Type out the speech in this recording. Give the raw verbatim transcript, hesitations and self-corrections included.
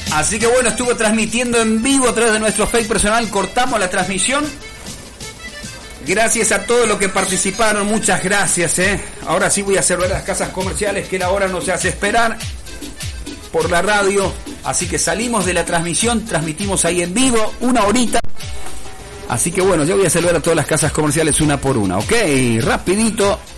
Así que bueno, estuvo transmitiendo en vivo a través de nuestro Facebook personal. Cortamos la transmisión. Gracias a todos los que participaron, muchas gracias, eh. Ahora sí voy a cerrar las casas comerciales, que la hora no se hace esperar por la radio. Así que salimos de la transmisión, transmitimos ahí en vivo una horita. Así que bueno, yo voy a saludar a todas las casas comerciales una por una, ¿ok? Rapidito.